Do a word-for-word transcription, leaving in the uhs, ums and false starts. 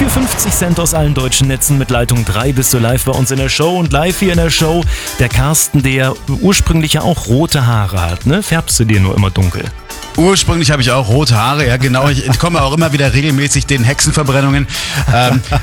Für fünfzig Cent aus allen deutschen Netzen mit Leitung drei bist du live bei uns in der Show. Und live hier in der Show der Carsten, der ursprünglich ja auch rote Haare hat, ne? Färbst du dir nur immer dunkel? Ursprünglich habe ich auch rote Haare, ja genau. Ich komme auch immer wieder regelmäßig den Hexenverbrennungen. Ähm,